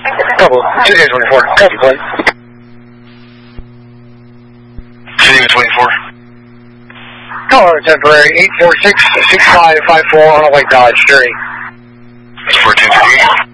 Double, 2-24. Copy, Glenn. 2-24. Color temporary 846-6554 on a white Dodge journey. That's 1438.